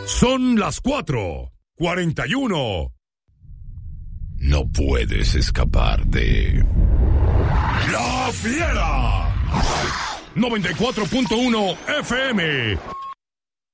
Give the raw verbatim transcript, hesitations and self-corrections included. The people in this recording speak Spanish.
Son las cuatro cuarenta y uno. No puedes escapar de La Fiera. noventa y cuatro punto uno F M.